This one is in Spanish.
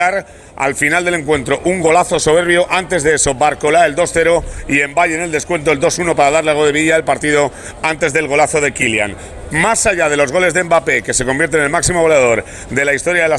Al final del encuentro, un golazo soberbio. Antes de eso, Barcolá el 2-0 y en Valle en el descuento el 2-1 para darle algo de Villa el partido antes del golazo de Kylian. Más allá de los goles de Mbappé, que se convierte en el máximo goleador de la historia de la